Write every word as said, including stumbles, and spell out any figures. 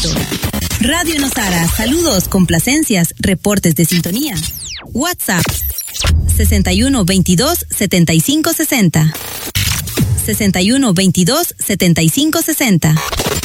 éxito. Radio Nosara, saludos, complacencias, reportes de sintonía. WhatsApp sesenta y uno veintidós setenta y cinco sesenta. sesenta y uno veintidós setenta y cinco sesenta.